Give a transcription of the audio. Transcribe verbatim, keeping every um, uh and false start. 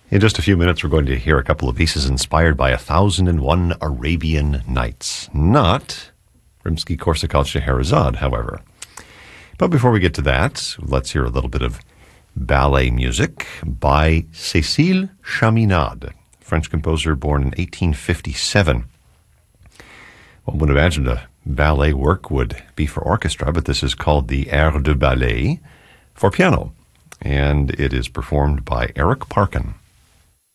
In just a few minutes, we're going to hear a couple of pieces inspired by A Thousand and One Arabian Nights. Not Rimsky-Korsakov Scheherazade, however. But before we get to that, let's hear a little bit of ballet music by Cécile Chaminade, French composer born in eighteen fifty-seven. One would imagine a ballet work would be for orchestra, but this is called the Air de Ballet for piano, and it is performed by Eric Parkin.